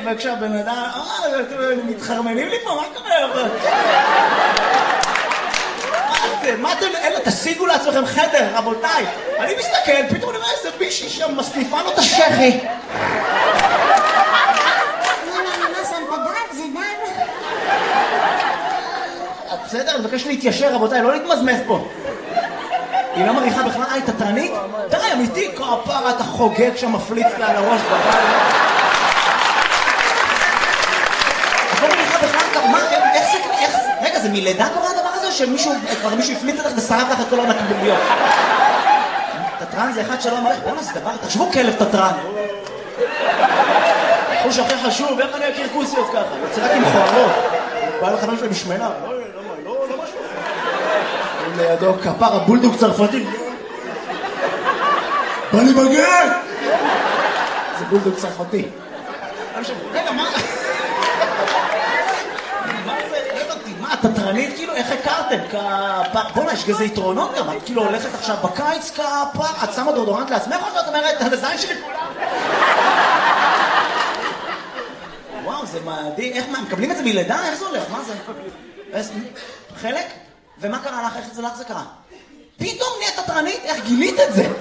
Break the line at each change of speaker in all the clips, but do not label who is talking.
וכשהבן אדם, מתחרמנים לי פה, מה קורה? מה אתם, אלה, תשיגו לעצמכם חדר, רבותיי. אני מסתכל, פתאום אני אומר איזה בישי שם מסניפה לו את השכי. בסדר, אני מבקש להתיישר, רבותיי, לא להתמזמז פה. היא לא מריחה בכלל, היא תתרנית? די, אמיתי, כפרה, אתה חוגג שם, מפליץ לה על הראש בבית. את לא מריחה בכלל, מה, איך, רגע, זה מלידה קורה הדבר הזה, שמישהו, כבר מישהו הפליץ לך ושרף לך את כל הנקבוביות? תתרן זה אחד שלא אמר, בואו נעשה דבר, תחשבו כלב תתרן. חוש הכי חשוב, איך אני אכיר כוסיות ככה? יוצא רק עם חוערות. בא לך משהו משמנה, לא משהו. לידו כפר הבולדוג צרפתי. בא לי בגר! זה בולדוג צרפתי. רגע, מה? מה זה? מה, התתרנית כאילו? איך הכרתם? בוא'נה, יש כזה יתרונות גם. את כאילו הולכת עכשיו בקיץ כפר, את שמה דורדורנט לעצמך או שאת אומרת, הזין שלי כולם? וואו, זה מדהים. איך מה, מקבלים את זה מלידה? איך זה הולך? מה זה? חלק? ומה קרה לך? איך זה לך זה קרה? פתאום נהיית תתרנית? איך גילית את זה?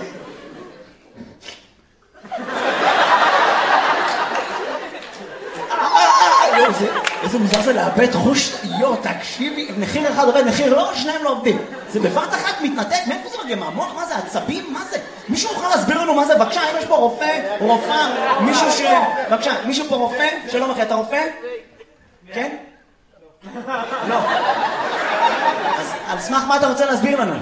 איזה מוזר זה לאבד חוש. תקשיבי, מחיר אחד עובד, מחיר לא, שניים לא עובדים. זה בבת אחת מתנתק, מאיפה זה מגיע? מהמוח? מה זה? עצבים? מה זה? מישהו יכול להסביר לנו מה זה? בבקשה, אם יש פה רופא, רופאה, מישהו בבקשה, מישהו פה רופא? שלום אחי, אתה רופא? כן? לא. אז על סמך מה אתה רוצה להסביר לנו?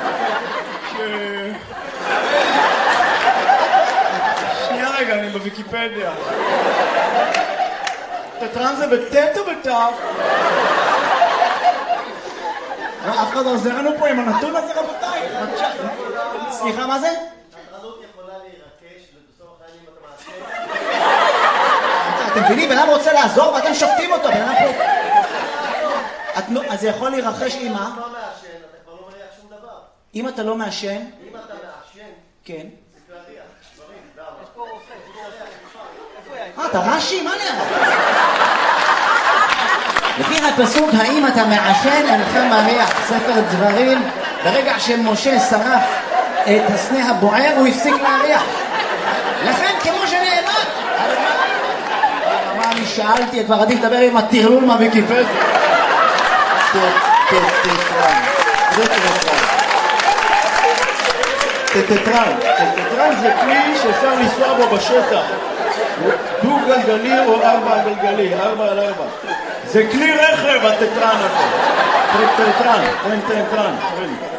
שנייה רגע, אני בוויקיפדיה. תתרן זה בטט או בטף?
אף אחד לא עוזר לנו פה עם הנתון הזה, רבותיי. סליחה, מה זה?
התרנות יכולה להירקש ובסוף החיים אתה מעשה.
אתם מבינים, בן אדם רוצה לעזור ואתם שופטים אותו. אז זה יכול להירחש עם מה?
אם אתה לא מעשן, אתה כבר לא מריח שום דבר.
אם אתה לא מעשן?
אם אתה מעשן,
כן.
זה כבר ריח. דברים, דם. יש פה רופא.
אתה רש"י? מה נראה? לפי הפסוק, האם אתה מעשן אינך מריח, ספר דברים, ברגע שמשה שרף את הסנה הבוער הוא הפסיק להריח. לכן כמו שנאמר, מה אני שאלתי, כבר עדיף לדבר עם הטרלול מהוויקיפדיה.
טטרן. טטרן זה כלי שאפשר לנסוע בו בשטח. דו גלגלי או 4 גלגלי, 4 על 4. זה כלי רכב הטטרן הזה. טטרן.